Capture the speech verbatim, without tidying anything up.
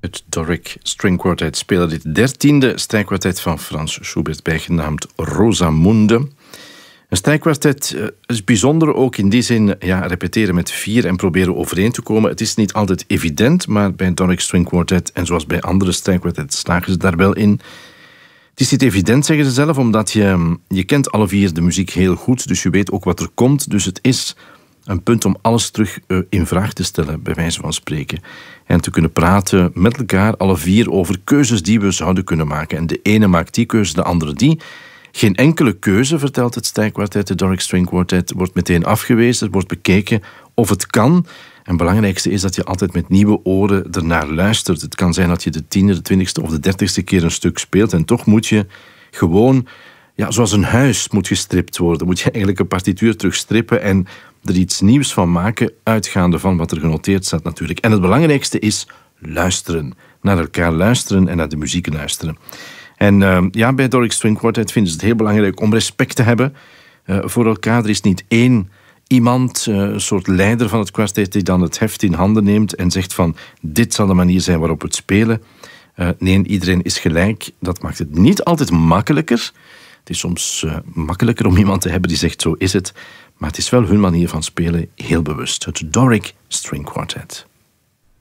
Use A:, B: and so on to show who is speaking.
A: Het Doric String Quartet speelde dit dertiende strijkkwartet van Frans Schubert, bijgenaamd Rosamunde. Een strijkkwartet is bijzonder ook in die zin, ja, repeteren met vier en proberen overeen te komen. Het is niet altijd evident, maar bij het Doric String Quartet en zoals bij andere strijkkwartetten slagen ze daar wel in. Het is niet evident, zeggen ze zelf, omdat je, je kent alle vier de muziek heel goed, dus je weet ook wat er komt. Dus het is een punt om alles terug uh, in vraag te stellen, bij wijze van spreken. En te kunnen praten met elkaar, alle vier, over keuzes die we zouden kunnen maken. En de ene maakt die keuze, de andere die. Geen enkele keuze, vertelt het strijkkwartet, de Doric String Quartet, wordt meteen afgewezen. Er wordt bekeken of het kan. En het belangrijkste is dat je altijd met nieuwe oren ernaar luistert. Het kan zijn dat je de tiende, de twintigste of de dertigste keer een stuk speelt. En toch moet je gewoon, ja, zoals een huis moet gestript worden. Moet je eigenlijk een partituur terugstrippen en er iets nieuws van maken, uitgaande van wat er genoteerd staat natuurlijk. En het belangrijkste is luisteren. Naar elkaar luisteren en naar de muziek luisteren. En uh, ja, bij Doric String Quartet vinden ze het heel belangrijk om respect te hebben uh, voor elkaar. Er is niet één iemand, uh, een soort leider van het kwartet, die dan het heft in handen neemt en zegt van dit zal de manier zijn waarop we het spelen. Uh, nee, iedereen is gelijk. Dat maakt het niet altijd makkelijker. Het is soms uh, makkelijker om iemand te hebben die zegt zo is het. Maar het is wel hun manier van spelen, heel bewust. Het Doric String Quartet.